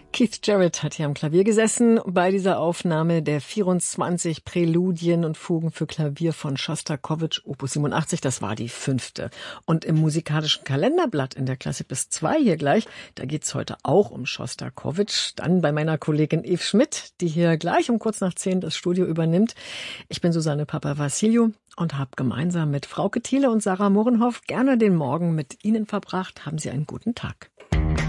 Keith Jarrett hat hier am Klavier gesessen bei dieser Aufnahme der 24 Präludien und Fugen für Klavier von Schostakowitsch, Opus 87, das war die 5. Und im musikalischen Kalenderblatt in der Klassik bis 2 hier gleich, da geht's heute auch um Schostakowitsch. Dann bei meiner Kollegin Eve Schmidt, die hier gleich um kurz nach 10 das Studio übernimmt. Ich bin Susanne Papawassiliou und habe gemeinsam mit Frauke Thiele und Sarah Mohrenhoff gerne den Morgen mit Ihnen verbracht. Haben Sie einen guten Tag.